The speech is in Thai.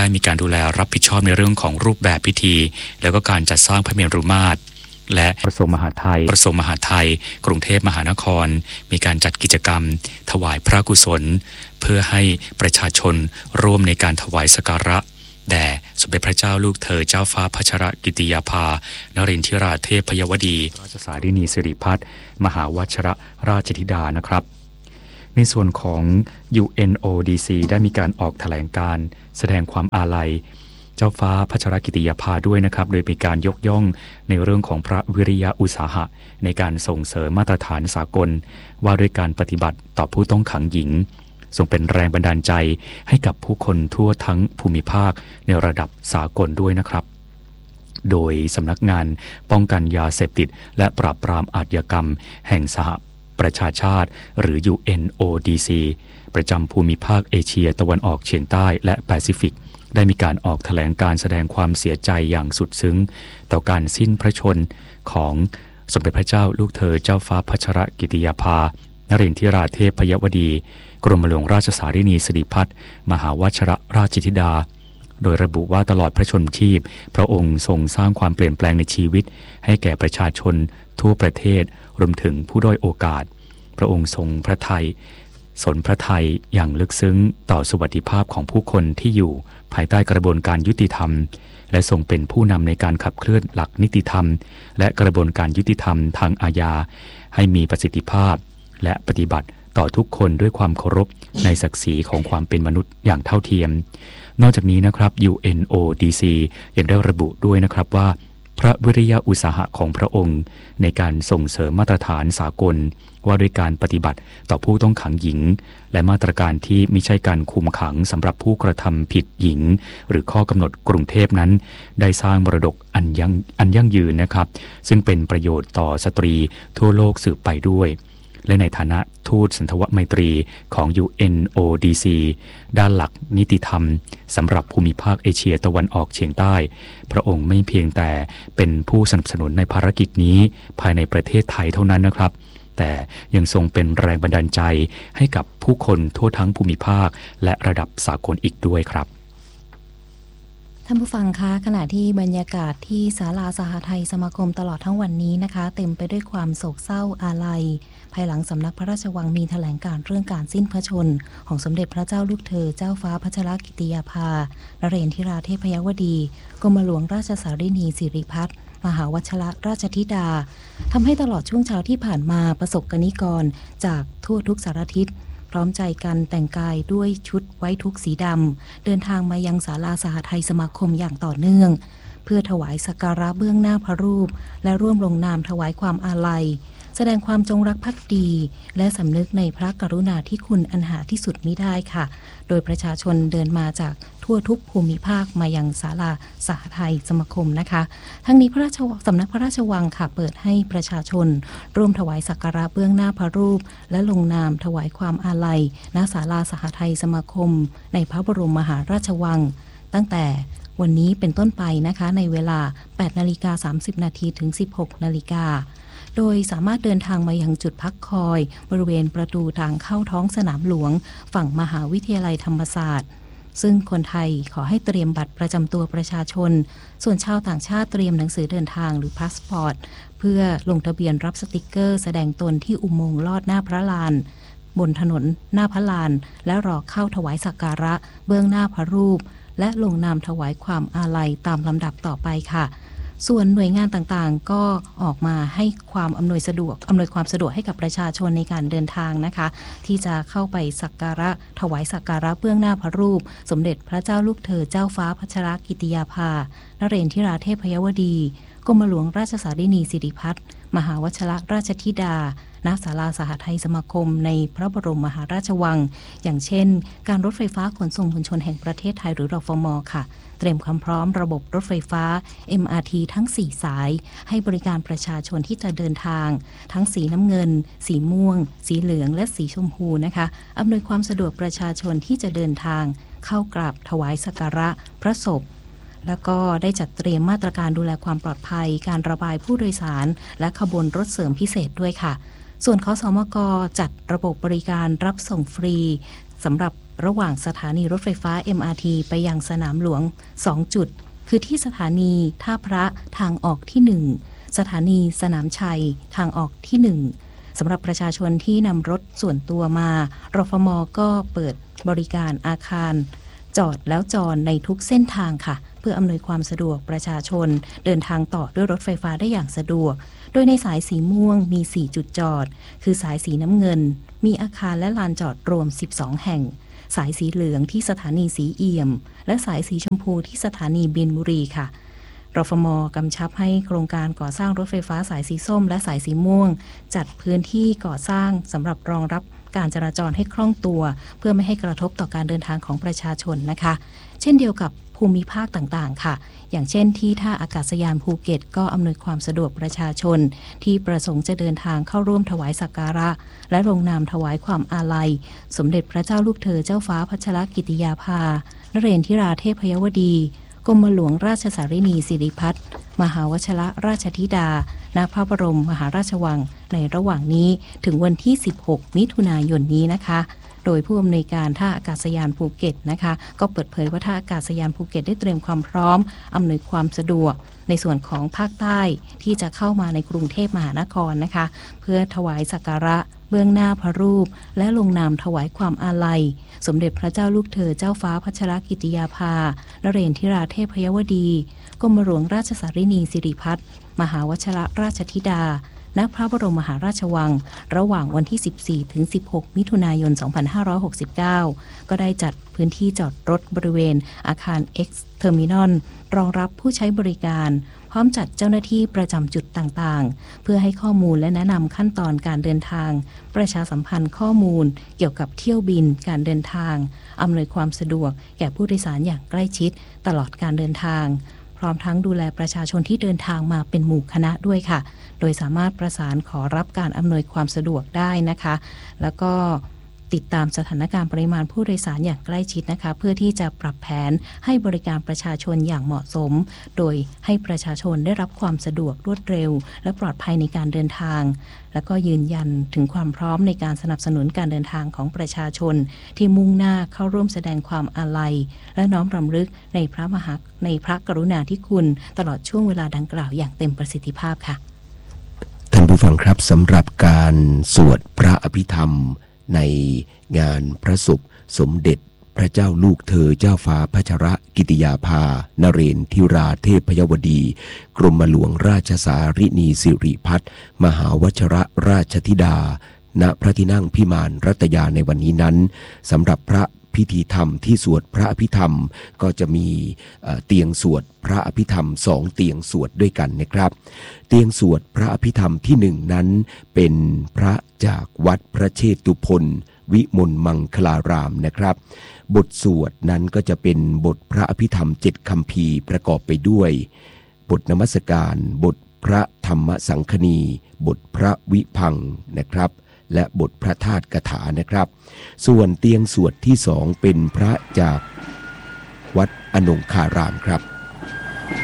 ได้มีการดูแลรับผิดชอบในเรื่องของรูปแบบพิธีแล้วก็การจัดสร้างพระเมรุมาตรและกระทรวงมหาดไทยกรุงเทพมหานครมีการจัดกิจกรรมถวายพระกุศลเพื่อให้ประชาชนร่วมในการถวายสักการะแด่สมเด็จพระเจ้าลูกเธอเจ้าฟ้าพัชรกิติยาภานรินทิราเทพยวดีราชสารินีสิริพัฒน์มหาวชิรราชธิดานะครับในส่วนของ UNODC ได้มีการออกแถลงการแสดงความอาลัยเจ้าฟ้าพัชรกิติยาภาด้วยนะครับโดยมีการยกย่องในเรื่องของพระวิริยะอุตสาหะในการส่งเสริมมาตรฐานสากลว่าด้วยการปฏิบัติต่อผู้ต้องขังหญิงส่งเป็นแรงบันดาลใจให้กับผู้คนทั่วทั้งภูมิภาคในระดับสากลด้วยนะครับโดยสำนักงานป้องกันยาเสพติดและปราบปรามอาชญากรรมแห่งสหประชาชาติหรือ UNODC ประจำภูมิภาคเอเชียตะวันออกเฉียงใต้และแปซิฟิกได้มีการออกแถลงการแสดงความเสียใจอย่างสุดซึ้งต่อการสิ้นพระชนของสมเด็จพระเจ้าลูกเธอเจ้าฟ้าพัชรกิติยาภานรินทิราเทพยวดีกรมหลวงราชสารินีสิริพัฒน์มหาวชิรราชธิดาโดยระบุว่าตลอดพระชนชีพพระองค์ทรงสร้างความเปลี่ยนแปลงในชีวิตให้แก่ประชาชนทั่วประเทศรวมถึงผู้ด้อยโอกาสพระองค์ทรงพระทัยสนพระทัยอย่างลึกซึ้งต่อสวัสดิภาพของผู้คนที่อยู่ภายใต้กระบวนการยุติธรรมและทรงเป็นผู้นำในการขับเคลื่อนหลักนิติธรรมและกระบวนการยุติธรรมทางอาญาให้มีประสิทธิภาพและปฏิบัติต่อทุกคนด้วยความเคารพในศักดิ์ศรีของความเป็นมนุษย์อย่างเท่าเทียมนอกจากนี้นะครับ UNODC ยังได้ระบุด้วยนะครับว่าพระวิริยะอุตสาหะของพระองค์ในการส่งเสริมมาตรฐานสากลว่าด้วยการปฏิบัติต่อผู้ต้องขังหญิงและมาตรการที่มิใช่การคุมขังสำหรับผู้กระทำผิดหญิงหรือข้อกำหนดกรุงเทพนั้นได้สร้างมรดกอันยั่งยืนนะครับซึ่งเป็นประโยชน์ต่อสตรีทั่วโลกสืบไปด้วยและในฐานะทูตสันทวไมตรีของ UNODC ด้านหลักนิติธรรมสำหรับภูมิภาคเอเชียตะวันออกเฉียงใต้พระองค์ไม่เพียงแต่เป็นผู้สนับสนุนในภารกิจนี้ภายในประเทศไทยเท่านั้นนะครับแต่ยังทรงเป็นแรงบันดาลใจให้กับผู้คนทั่วทั้งภูมิภาคและระดับสากลอีกด้วยครับท่านผู้ฟังคะขณะที่บรรยากาศที่ศาลาสหทัยสมาคมตลอดทั้งวันนี้นะคะเต็มไปด้วยความโศกเศร้าอาลัยภายหลังสำนักพระราชวังมีแถลงการเรื่องการสิ้นพระชนของสมเด็จพระเจ้าลูกเธอเจ้าฟ้าพัชรกิติยาภานเรนทิราเทพยวดีกรมหลวงราชสารินีสิริพัฒน์มหาวชิรราชธิดาทำให้ตลอดช่วงเช้าที่ผ่านมาประสบกนิกรจากทั่วทุกสารทิศพร้อมใจกันแต่งกายด้วยชุดไว้ทุกสีดำเดินทางมายังศาลาสหทัยสมาคมอย่างต่อเนื่องเพื่อถวายสักการะเบื้องหน้าพระรูปและร่วมลงนามถวายความอาลัยแสดงความจงรักภักดีและสำนึกในพระกรุณาธิคุณอันหาที่สุดมิได้ค่ะโดยประชาชนเดินมาจากทั่วทุกภูมิภาคมายังศาลาสหทัยสมาคมนะคะทั้งนี้สำนักพระราชวังค่ะเปิดให้ประชาชนร่วมถวายสักการะเบื้องหน้าพระรูปและลงนามถวายความอาลัยณศาลาสหทัยสมาคมในพระบรมมหาราชวังตั้งแต่วันนี้เป็นต้นไปนะคะในเวลา 8:30 น.ถึง 16:00 น.โดยสามารถเดินทางมายังจุดพักคอยบริเวณประตูทางเข้าท้องสนามหลวงฝั่งมหาวิทยาลัยธรรมศาสตร์ซึ่งคนไทยขอให้เตรียมบัตรประจำตัวประชาชนส่วนชาวต่างชาติเตรียมหนังสือเดินทางหรือพาสปอร์ตเพื่อลงทะเบียนรับสติกเกอร์แสดงตนที่อุโมงค์ลอดหน้าพระลานบนถนนหน้าพระลานและรอเข้าถวายสักการะเบื้องหน้าพระรูปและลงนามถวายความอาลัยตามลำดับต่อไปค่ะส่วนหน่วยงานต่างๆก็ออกมาให้ความอำนวยความสะดวกให้กับประชาชนในการเดินทางนะคะที่จะเข้าไปสักการะถวายสักการะเบื้องหน้าพระรูปสมเด็จพระเจ้าลูกเธอเจ้าฟ้าพัชรกิติยาภานเรนทิราเทพยวดีกรมหลวงราชสารินีสิริพัฒน์มหาวชิรราชธิดาณศาลาสหทัยสมาคมในพระบรมมหาราชวังอย่างเช่นการรถไฟฟ้าขนส่งมวลชนแห่งประเทศไทยหรือรฟม.ค่ะเตรียมความพร้อมระบบรถไฟฟ้า MRT ทั้ง4สายให้บริการประชาชนที่จะเดินทางทั้งสีน้ำเงินสีม่วงสีเหลืองและสีชมพูนะคะอำนวยความสะดวกประชาชนที่จะเดินทางเข้ากราบถวายสักการะพระศพแล้วก็ได้จัดเตรียมมาตรการดูแลความปลอดภัยการระบายผู้โดยสารและขบวนรถเสริมพิเศษด้วยค่ะส่วนคสมกจัดระบบบริการรับส่งฟรีสำหรับระหว่างสถานีรถไฟฟ้า MRT ไปยังสนามหลวง2จุดคือที่สถานีท่าพระทางออกที่1สถานีสนามชัยทางออกที่1สำหรับประชาชนที่นำรถส่วนตัวมารฟม.ก็เปิดบริการอาคารจอดแล้วจอดในทุกเส้นทางค่ะเพื่ออำนวยความสะดวกประชาชนเดินทางต่อด้วยรถไฟฟ้าได้อย่างสะดวกโดยในสายสีม่วงมี4จุดจอดคือสายสีน้ำเงินมีอาคารและลานจอดรวม12แห่งสายสีเหลืองที่สถานีสีเอี่ยมและสายสีชมพูที่สถานีบินบุรีค่ะรฟม.กำชับให้โครงการก่อสร้างรถไฟฟ้าสายสีส้มและสายสีม่วงจัดพื้นที่ก่อสร้างสำหรับรองรับการจราจรให้คล่องตัวเพื่อไม่ให้กระทบต่อการเดินทางของประชาชนนะคะเช่นเดียวกับภูมิภาคต่างๆค่ะอย่างเช่นที่ท่าอากาศยานภูเก็ตก็อำนวยความสะดวกประชาชนที่ประสงค์จะเดินทางเข้าร่วมถวายสักการะและลงนามถวายความอาลัยสมเด็จพระเจ้าลูกเธอเจ้าฟ้าพัชรกิติยาภานเรนทิราเทพยวดีกรมหลวงราชสารินีสิริพัฒน์มหาวชิรราชธิดาณพระบรมมหาราชวังในระหว่างนี้ถึงวันที่16มิถุนายนนี้นะคะโดยผู้อำนวยการท่าอากาศยานภูเก็ตนะคะก็เปิดเผยว่าท่าอากาศยานภูเก็ตได้เตรียมความพร้อมอำนวยความสะดวกในส่วนของภาคใต้ที่จะเข้ามาในกรุงเทพมหานครนะคะเพื่อถวายสักการะเบื้องหน้าพระรูปและลงนามถวายความอาลัยสมเด็จพระเจ้าลูกเธอเจ้าฟ้าพัชรกิติยาภานเรนทิราเทพยวดีกรมหลวงราชสารินีสิริพัฒน์มหาวชิรราชธิดาณพระบรมมหาราชวังระหว่างวันที่14ถึง16มิถุนายน2569ก็ได้จัดพื้นที่จอดรถบริเวณอาคาร X Terminal รองรับผู้ใช้บริการพร้อมจัดเจ้าหน้าที่ประจำจุดต่างๆเพื่อให้ข้อมูลและแนะนำขั้นตอนการเดินทางประชาสัมพันธ์ข้อมูลเกี่ยวกับเที่ยวบินการเดินทางอำนวยความสะดวกแก่ผู้โดยสารอย่างใกล้ชิดตลอดการเดินทางพร้อมทั้งดูแลประชาชนที่เดินทางมาเป็นหมู่คณะด้วยค่ะโดยสามารถประสานขอรับการอำนวยความสะดวกได้นะคะแล้วก็ติดตามสถานการณ์ปริมาณผู้โดยสารอย่างใกล้ชิดนะคะเพื่อที่จะปรับแผนให้บริการประชาชนอย่างเหมาะสมโดยให้ประชาชนได้รับความสะดวกรวดเร็วและปลอดภัยในการเดินทางแล้วก็ยืนยันถึงความพร้อมในการสนับสนุนการเดินทางของประชาชนที่มุ่งหน้าเข้าร่วมแสดงความอาลัยและน้อมรำลึกในพระกรุณาธิคุณตลอดช่วงเวลาดังกล่าวอย่างเต็มประสิทธิภาพค่ะท่านผู้ฟังครับสำหรับการสวดพระอภิธรรมในงานพระศพสมเด็จพระเจ้าลูกเธอเจ้าฟ้าพัชรกิติยาภานเรนทิราเทพยวดีกรมหลวงราชสารินีสิริพัฒน์มหาวชิรราชธิดาณพระที่นั่งพิมานรัตยาในวันนี้นั้นสำหรับพระพิธีธรรมที่สวดพระอภิธรรมก็จะมีเตียงสวดพระอภิธรรม2เตียงสวดด้วยกันนะครับเตียงสวดพระอภิธรรมที่1นั้นเป็นพระจากวัดพระเชตุพนวิมลมังคลารามนะครับบทสวดนั้นก็จะเป็นบทพระอภิธรรม7คัมภีร์ประกอบไปด้วยบทนมัสการบทพระธรรมสังคณีบทพระวิพังค์นะครับและบทพระธาตุกถานะครับส่วนเตียงสวดที่2เป็นพระจากวัดอนงคารามครับ